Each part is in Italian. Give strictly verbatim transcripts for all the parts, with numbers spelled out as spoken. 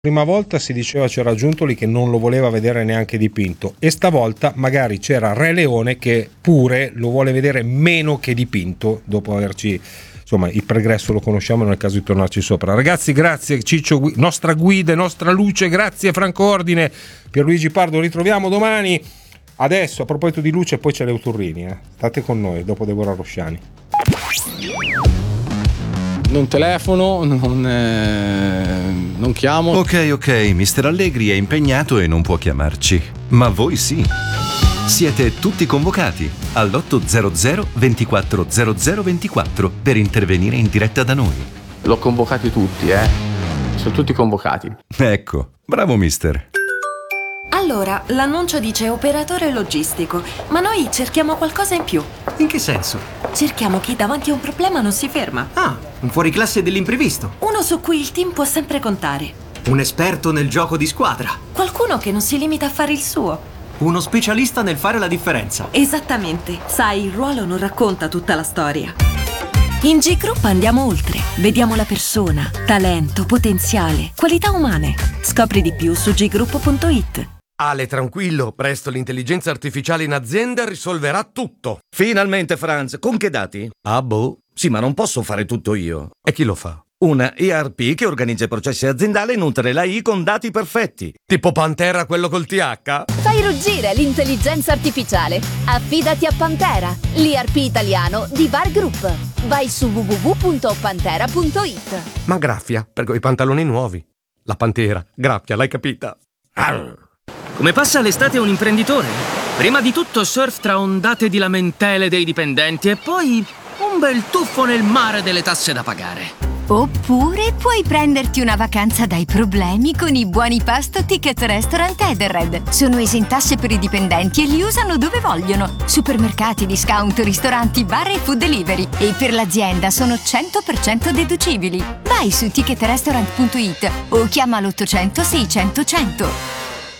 Prima volta si diceva c'era Giuntoli che non lo voleva vedere neanche dipinto, e stavolta magari c'era Re Leone che pure lo vuole vedere meno che dipinto, dopo averci, insomma, il pregresso lo conosciamo, non è il caso di tornarci sopra. Ragazzi, grazie Ciccio, nostra guida, nostra luce, grazie Franco Ordine, Pierluigi Pardo, ritroviamo domani. Adesso, a proposito di luce, poi c'è Leuturrini, eh. State con noi dopo Deborah Rosciani. Non telefono, non, eh, non chiamo. Ok, ok, mister Allegri è impegnato e non può chiamarci. Ma voi sì. Siete tutti convocati all'otto hundred ventiquattro zero zero ventiquattro per intervenire in diretta da noi. L'ho convocati tutti, eh. Sono tutti convocati. Ecco, bravo mister. Allora, l'annuncio dice operatore logistico, ma noi cerchiamo qualcosa in più. In che senso? Cerchiamo chi davanti a un problema non si ferma. Ah, un fuoriclasse dell'imprevisto. Uno su cui il team può sempre contare. Un esperto nel gioco di squadra. Qualcuno che non si limita a fare il suo. Uno specialista nel fare la differenza. Esattamente. Sai, il ruolo non racconta tutta la storia. In G Group andiamo oltre. Vediamo la persona, talento, potenziale, qualità umane. Scopri di più su g group punto it. Ale, tranquillo, presto l'intelligenza artificiale in azienda risolverà tutto. Finalmente, Franz, con che dati? Ah, boh. Sì, ma non posso fare tutto io. E chi lo fa? Una E R P che organizza i processi aziendali e nutre l'A I con dati perfetti. Tipo Pantera, quello col T H? Fai ruggire l'intelligenza artificiale. Affidati a Pantera, l'E R P italiano di Var Group. Vai su w w w punto pantera punto it. Ma graffia, per quei pantaloni nuovi. La Pantera, graffia, l'hai capita? Arr. Come passa l'estate un imprenditore? Prima di tutto surf tra ondate di lamentele dei dipendenti e poi un bel tuffo nel mare delle tasse da pagare. Oppure puoi prenderti una vacanza dai problemi con i buoni pasto Ticket Restaurant Edenred. Sono esentasse per i dipendenti e li usano dove vogliono. Supermercati, discount, ristoranti, bar e food delivery. E per l'azienda sono cento per cento deducibili. Vai su ticket restaurant punto it o chiama l'ottocento seicento cento.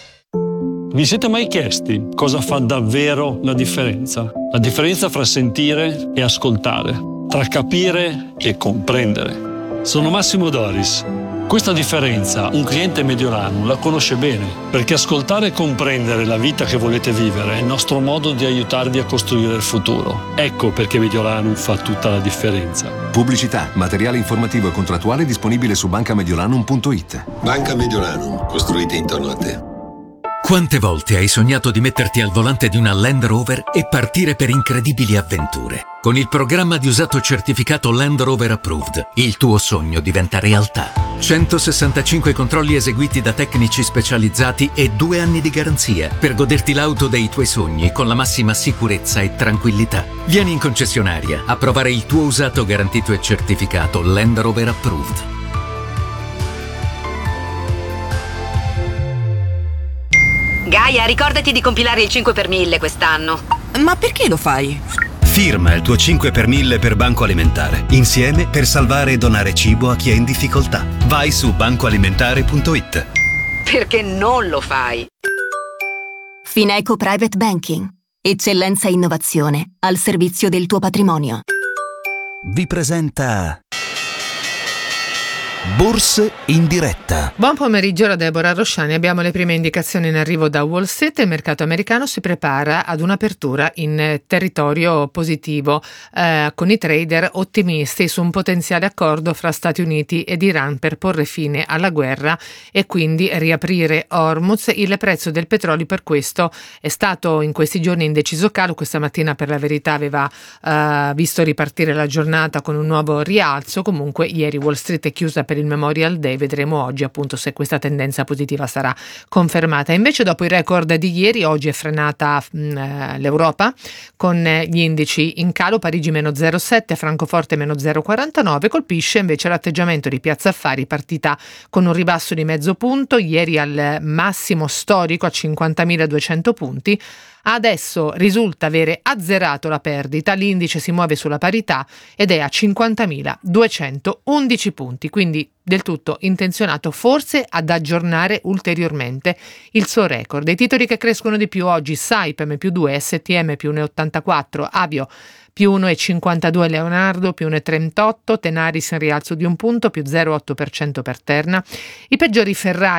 Vi siete mai chiesti cosa fa davvero la differenza? La differenza fra sentire e ascoltare, tra capire e comprendere. Sono Massimo Doris. Questa differenza un cliente Mediolanum la conosce bene, perché ascoltare e comprendere la vita che volete vivere è il nostro modo di aiutarvi a costruire il futuro. Ecco perché Mediolanum fa tutta la differenza. Pubblicità, materiale informativo e contrattuale disponibile su banca mediolanum punto it. Banca Mediolanum, costruite intorno a te. Quante volte hai sognato di metterti al volante di una Land Rover e partire per incredibili avventure? Con il programma di usato certificato Land Rover Approved, il tuo sogno diventa realtà. centosessantacinque controlli eseguiti da tecnici specializzati e due anni di garanzia per goderti l'auto dei tuoi sogni con la massima sicurezza e tranquillità. Vieni in concessionaria a provare il tuo usato garantito e certificato Land Rover Approved. Gaia, ricordati di compilare il cinque per mille quest'anno. Ma perché lo fai? Firma il tuo cinque per mille per Banco Alimentare. Insieme per salvare e donare cibo a chi è in difficoltà. Vai su banco alimentare punto it. Perché non lo fai? Fineco Private Banking. Eccellenza e innovazione al servizio del tuo patrimonio. Vi presenta Borse in diretta. Buon pomeriggio da Deborah Rosciani. Abbiamo le prime indicazioni in arrivo da Wall Street. Il mercato americano si prepara ad un'apertura in territorio positivo, eh, con i trader ottimisti su un potenziale accordo fra Stati Uniti ed Iran per porre fine alla guerra e quindi riaprire Hormuz. Il prezzo del petrolio per questo è stato in questi giorni in deciso calo. Questa mattina, per la verità, aveva eh, visto ripartire la giornata con un nuovo rialzo. Comunque ieri Wall Street è chiusa per il Memorial Day. Vedremo oggi appunto se questa tendenza positiva sarà confermata. Invece, dopo i record di ieri, oggi è frenata mh, l'Europa con gli indici in calo. Parigi meno zero virgola sette, Francoforte meno zero virgola quarantanove. Colpisce invece l'atteggiamento di Piazza Affari, partita con un ribasso di mezzo punto ieri al massimo storico a cinquantamiladuecento punti. Adesso risulta avere azzerato la perdita, l'indice si muove sulla parità ed è a cinquantamiladuecentoundici punti, quindi quindi del tutto intenzionato forse ad aggiornare ulteriormente il suo record. I titoli che crescono di più oggi: Saipem più due, S T M più uno virgola ottantaquattro, Avio più uno virgola cinquantadue, Leonardo più uno virgola trentotto, Tenaris in rialzo di un punto, più zero virgola otto per cento per Terna. I peggiori Ferrari